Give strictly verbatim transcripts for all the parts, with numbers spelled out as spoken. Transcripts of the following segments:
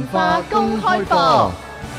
化公開課。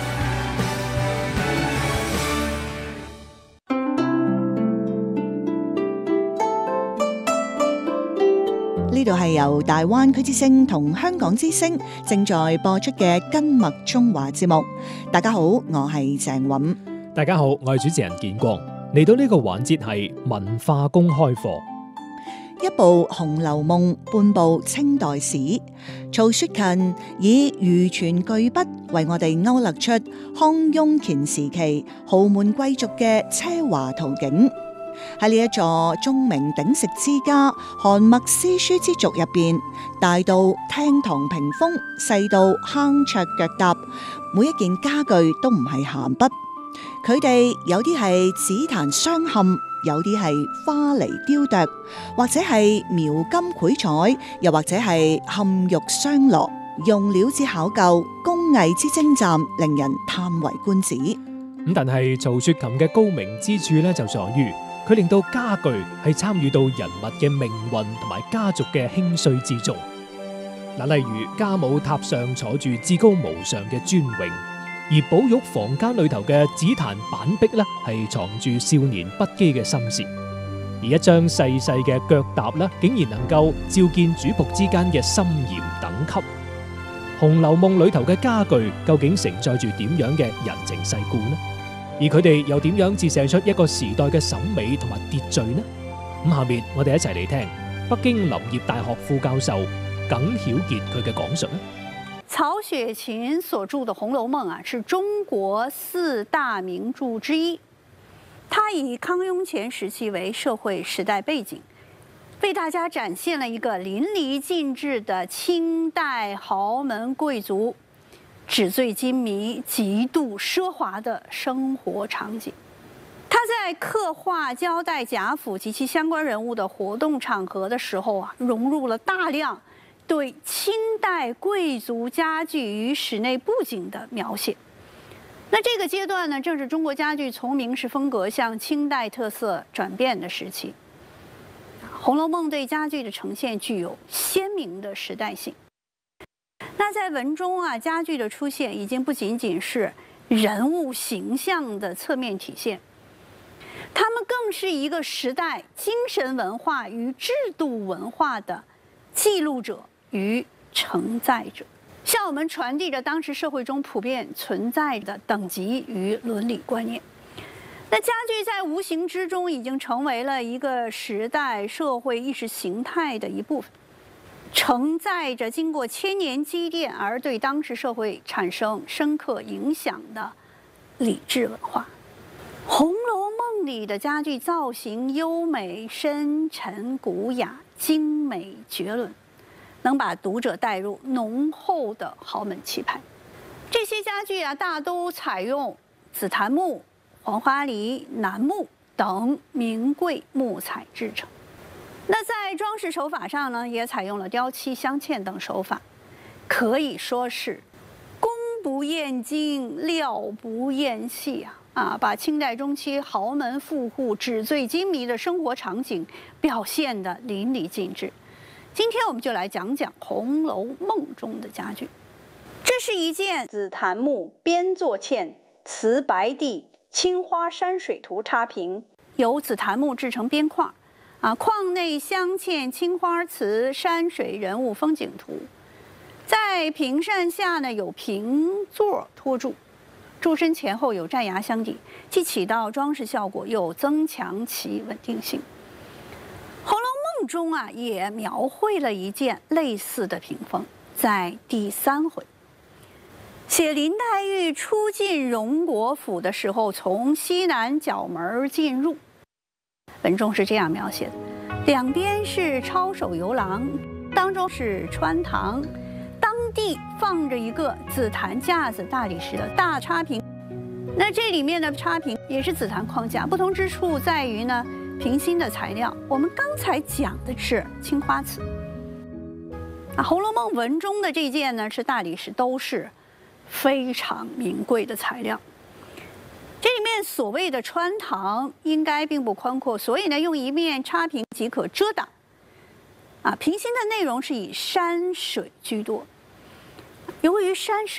呢度係由大灣區之聲同香港之聲正在播出嘅根脈中華節目。大家好，我係鄭韻。 大家好，我係主持人建光。嚟到呢個環節係文化公開課。 一部《紅樓夢》，半部清代史。曹雪芹以漁船巨筆為我哋勾勒出康雍乾時期豪門貴族嘅奢華圖景。喺呢一座鐘鳴鼎食之家、韓墨詩書之族入邊，大到廳堂屏風，細到坑桌腳踏，每一件家具都唔係閒筆。佢哋有啲係紫檀鑲嵌，有啲係花泥雕琢，或者係描金繪彩，又或者係嵌玉鑲羅，用料之考究，工藝之精湛，令人嘆為觀止。 咁但係曹雪芹嘅高明之處咧，就在於佢令到家具係參與到人物嘅命運同埋家族嘅興衰之中。嗱，例如家母塔上坐住至高無上嘅尊榮，而寶玉房間裏頭嘅紫檀板壁咧，係藏住少年不羈嘅心事。而一張細細嘅腳踏咧，竟然能夠照見主僕之間嘅森嚴等級。《紅樓夢》裏頭嘅家具究竟承載住點樣嘅人情世故呢？而佢哋又點樣折射出一個時代嘅審美同埋秩序呢？咁下面我哋一齊嚟聽北京林業大學副教授耿曉傑佢嘅講述呢。 曹雪芹所著的《紅樓夢》啊，是中國四大名著之一。他以康雍乾時期為社會時代背景，為大家展現了一個淋漓盡致的清代豪門貴族紙醉金迷、極度奢華的生活場景。他在刻畫交代賈府及其相關人物的活動場合的時候啊，融入了大量對清代貴族家具與室內布景的描寫。那這個階段呢，正是中國家具從明式風格向清代特色轉變的時期。《紅樓夢》對家具的呈現具有鮮明的時代性。那在文中啊，家具的出現已經不僅僅是人物形象的側面體現，它們更是一個時代精神文化與制度文化的記錄者與承載者，向我們傳遞着當時社會中普遍存在的等級與倫理觀念。那家具在無形之中已經成為了一個時代社會意識形態的一部分，承載着經過千年積澱而對當時社會產生深刻影響的禮制文化。《紅樓夢》裡的家具造型優美、深沉、古雅、精美絕倫，能把讀者帶入濃厚的豪門氣派。這些家具啊，大都採用紫檀木、黃花梨、楠木等名貴木材製成。那在裝飾手法上呢，也採用了雕漆、鑲嵌等手法，可以說是工不厭精，料不厭細啊！啊，把清代中期豪門富戶紙醉金迷的生活場景表現得淋漓盡致。今天我們就來講講《紅樓夢》中的家具。這是一件紫檀木邊座嵌瓷白地青花山水圖插屏，由紫檀木製成邊框。啊，框內鑲嵌青花瓷、山水人物風景圖，在屏扇下呢有屏座托住，柱身前後有戰牙相抵，既起到裝飾效果，又增強其穩定性。《紅樓夢》中啊也描繪了一件類似的屏風，在第三回寫林黛玉初進榮國府的時候，從西南角門進入。文中是這樣描寫的：兩邊是抄手遊廊，當中是穿堂，當地放着一個紫檀架子大理石的大插屏。那這裡面的插屏也是紫檀框架，不同之處在於呢，屏心的材料。我們剛才講的是青花瓷，啊，《紅樓夢》文中的這件呢是大理石，都是非常名貴的材料。這裡面所謂的穿堂應該並不寬闊，所以呢，用一面插屏即可遮擋。啊，屏心的內容是以山水居多。由於山水